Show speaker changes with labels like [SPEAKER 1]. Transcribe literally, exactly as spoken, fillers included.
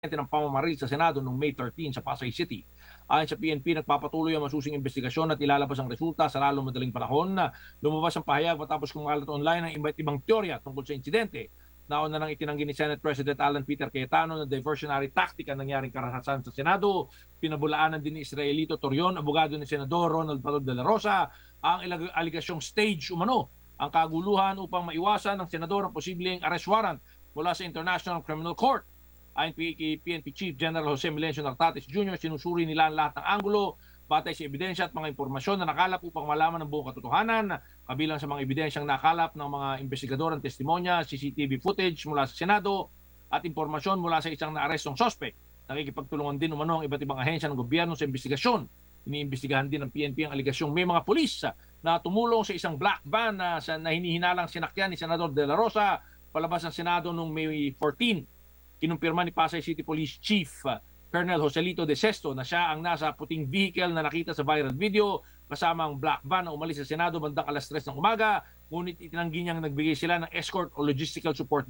[SPEAKER 1] ng pamamaril sa Senado noong May thirteen sa Pasay City. Ayon sa P N P, nagpapatuloy ang masusing investigasyon at ilalabas ang resulta sa lalong madaling panahon. Lumabas ang pahayag matapos kumalat online ang iba't ibang teorya tungkol sa insidente. Nauna nang itinanggi ni Senate President Alan Peter Cayetano na diversionary tactic ang nangyaring karahasan sa Senado. Pinabulaanan din ni Israelito Torion, abogado ni Senador Ronald Padod de la Rosa, ang aligasyong stage umano ang kaguluhan upang maiwasan ng senador ang posibleng arrest warrant mula sa International Criminal Court. Ayon kay P N P Chief General Jose Melencio Nartates Junior, sinusuri nila ang lahat ng anggulo batay sa ebidensya at mga impormasyon na nakalap upang malaman ang buong katotohanan, kabilang sa mga ebidensyang nakalap ng mga investigador ang testimonya, C C T V footage mula sa Senado at impormasyon mula sa isang naarestong sospek. Nakikipagtulungan din umano ang iba't ibang ahensya ng gobyerno sa investigasyon. Iniimbestigahan din ng P N P ang aligasyong may mga pulis na tumulong sa isang black van na, na hinihinalang sinakyan ni Senador De La Rosa palabas ng Senado noong May fourteen. Kinumpirma ni Pasay City Police Chief uh, Colonel Joselito De Sesto na siya ang nasa puting vehicle na nakita sa viral video kasama ang black van na umalis sa Senado bandang alas tres ng umaga, ngunit itinanggi niyang nagbigay sila ng escort o logistical support